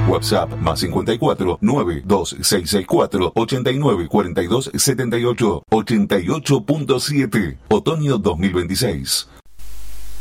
WhatsApp más 54 92664 89 42 78 88.7. Otoño 2026.